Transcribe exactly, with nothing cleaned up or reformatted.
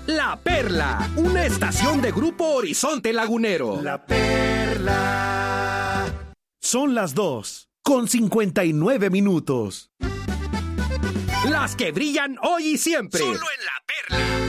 La Perla, una estación de Grupo Horizonte Lagunero. La Perla. Son las dos, con cincuenta y nueve minutos. Las que brillan hoy y siempre. Solo en La Perla.